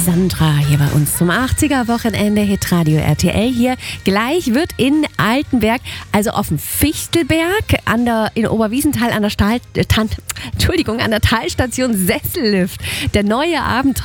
Sandra hier bei uns zum 80er-Wochenende Hitradio RTL hier. Gleich wird in Altenberg, also auf dem Fichtelberg, in Oberwiesenthal an der Talstation Sessellift, der neue Abenteuer